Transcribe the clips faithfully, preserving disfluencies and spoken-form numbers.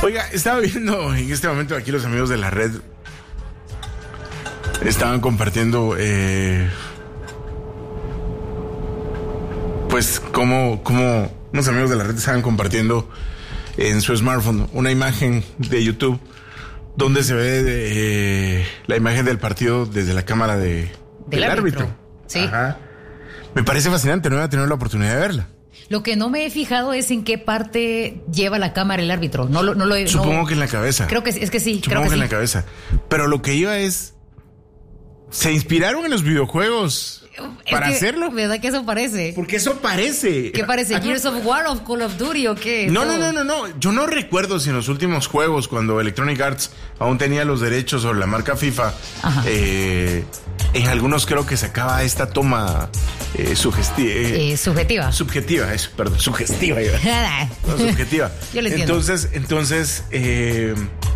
Oiga, estaba viendo en este momento aquí los amigos de la red estaban compartiendo eh, pues como, como unos amigos de la red estaban compartiendo en su smartphone una imagen de YouTube donde se ve eh, la imagen del partido desde la cámara de, del, del árbitro. árbitro. Sí. Ajá. Me parece fascinante, no voy a tener la oportunidad de verla. Lo que no me he fijado es en qué parte lleva la cámara el árbitro. No lo, no lo he, Supongo no, que en la cabeza. Creo que es que sí. Supongo creo que, que sí. en la cabeza. Pero lo que iba es, se inspiraron en los videojuegos Es para que, hacerlo. ¿Verdad que eso parece? Porque eso parece. ¿Qué parece? Ajá. ¿Gears of War o Call of Duty o qué? No, Todo. no, no, no, no. Yo no recuerdo si en los últimos juegos, cuando Electronic Arts aún tenía los derechos sobre la marca FIFA, eh, en algunos creo que sacaba esta toma eh, sugestiva. Eh, Eh, subjetiva. subjetiva, eso, perdón, sugestiva. No, subjetiva. Yo lo entiendo. Entonces, entonces, eh,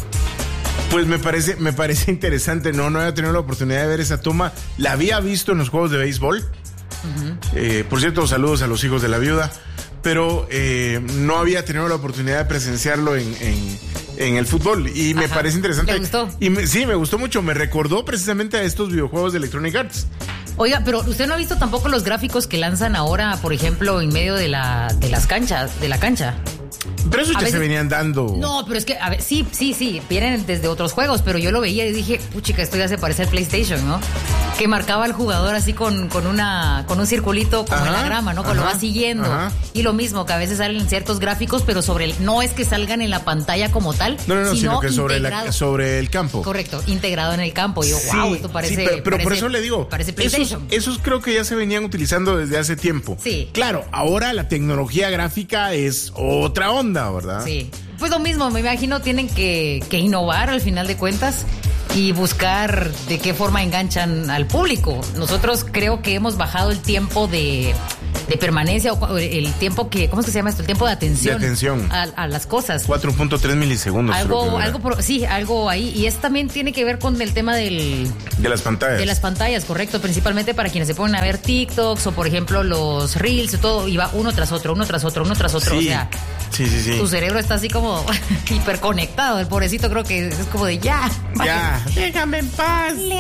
pues me parece, me parece interesante. No, no había tenido la oportunidad de ver esa toma. La había visto en los juegos de béisbol. Uh-huh. Eh, por cierto, saludos a los hijos de la viuda. Pero eh, no había tenido la oportunidad de presenciarlo en, en, en el fútbol. Y me Ajá. parece interesante. ¿Te gustó? Y me, sí, me gustó mucho. Me recordó precisamente a estos videojuegos de Electronic Arts. Oiga, pero usted no ha visto tampoco los gráficos que lanzan ahora, por ejemplo, en medio de la de las canchas, de la cancha. Pero eso A ya veces- se venían dando. No, pero es que, a ver, sí, sí, sí, vienen desde otros juegos, pero yo lo veía y dije, puchica, esto ya se parece al PlayStation, ¿no? Que marcaba al jugador así con, con una, con un circulito como Ajá, en la grama, ¿no? Que lo ajá, va siguiendo. ajá. Y lo mismo, que a veces salen ciertos gráficos, pero sobre el, no es que salgan en la pantalla como tal, No, no, no, sino, sino que sobre, integrado. la, sobre el campo. Correcto, integrado en el campo. Y yo, Sí, wow, esto parece. sí, pero, pero por parece- eso le digo, Parece esos, PlayStation. esos creo que ya se venían utilizando desde hace tiempo. Sí. Claro, ahora la tecnología gráfica es otra onda, ¿verdad? Sí. Pues lo mismo, me imagino tienen que, que innovar al final de cuentas y buscar de qué forma enganchan al público. Nosotros creo que hemos bajado el tiempo de, de permanencia o el tiempo que, ¿cómo es que se llama esto? El tiempo de atención. De atención. A, a las cosas. cuatro punto tres milisegundos. creo que Algo, dura. algo, por- sí, algo ahí. Y esto también tiene que ver con el tema del, De las pantallas. de las pantallas, correcto, principalmente para quienes se ponen a ver TikToks o por ejemplo los Reels y todo, y va uno tras otro, uno tras otro, uno tras otro, Sí. o sea, Sí, sí, sí. tu cerebro está así como hiperconectado, el pobrecito creo que es como de ya, Ya, déjame en paz.